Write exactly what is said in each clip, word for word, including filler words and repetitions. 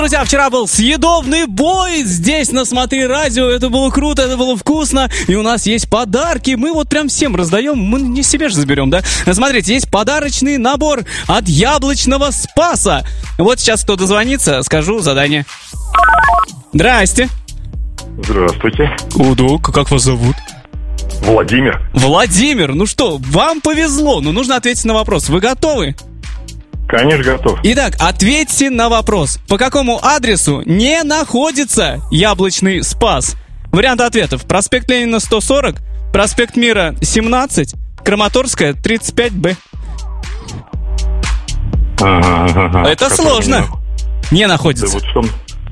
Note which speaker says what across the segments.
Speaker 1: друзья, вчера был съедобный бой здесь на Смотри Радио. Это было круто, это было вкусно. И у нас есть подарки. Мы вот прям всем раздаем. Мы не себе же заберем, да? Смотрите, есть подарочный набор от Яблочного Спаса. Вот сейчас кто дозвонится, скажу задание. Здрасте.
Speaker 2: Здравствуйте.
Speaker 1: Удо, как вас зовут?
Speaker 2: Владимир.
Speaker 1: Владимир, ну что, вам повезло. Но нужно ответить на вопрос. Вы готовы?
Speaker 2: Конечно, готов.
Speaker 1: Итак, ответьте на вопрос. По какому адресу не находится Яблочный Спас? Варианты ответов. Проспект Ленина сто сорок, проспект Мира семнадцать, Краматорская тридцать пять Б.
Speaker 2: Ага, ага.
Speaker 1: Это
Speaker 2: Который
Speaker 1: сложно.
Speaker 2: Не...
Speaker 1: Не находится.
Speaker 2: Да вот в том...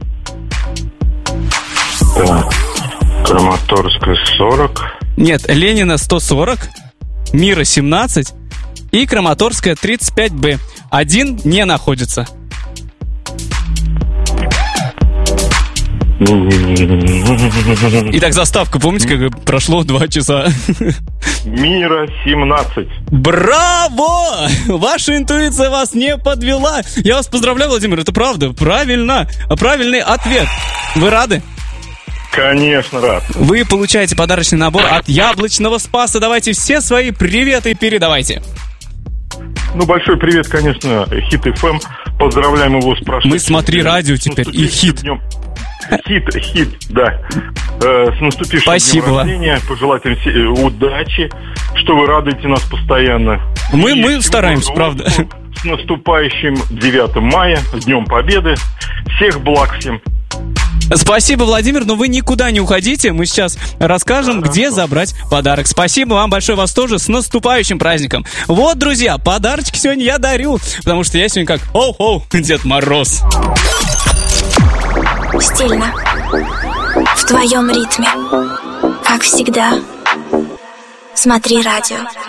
Speaker 2: Так. Краматорская сорок.
Speaker 1: Нет, Ленина сто сорок, Мира семнадцать и Краматорская тридцать пять Б. Один не находится. Итак, заставка, помните, как прошло два часа?
Speaker 2: Мира семнадцать.
Speaker 1: Браво! Ваша интуиция вас не подвела. Я вас поздравляю, Владимир, это правда. Правильно. Правильный ответ. Вы рады?
Speaker 2: Конечно, рад.
Speaker 1: Вы получаете подарочный набор от Яблочного Спаса. Давайте все свои приветы передавайте.
Speaker 2: Ну, большой привет, конечно, Хит эф эм. Поздравляем его с прошедшим.
Speaker 1: Мы Смотри Радио теперь и Хит.
Speaker 2: Днем. Хит, хит, да. Э, с наступившим
Speaker 1: Спасибо.
Speaker 2: днем рождения. Пожелать им все удачи, что вы радуете нас постоянно.
Speaker 1: Мы,
Speaker 2: и
Speaker 1: мы стараемся, правда.
Speaker 2: С наступающим девятым мая, Днем Победы. Всех благ всем.
Speaker 1: Спасибо, Владимир, но вы никуда не уходите. Мы сейчас расскажем,
Speaker 2: Хорошо.
Speaker 1: где забрать подарок. Спасибо вам большое, вас тоже с наступающим праздником. Вот, друзья, подарочки сегодня я дарю, потому что я сегодня как оу-оу, Дед Мороз.
Speaker 3: Стильно. В твоем ритме. Как всегда. Смотри Радио.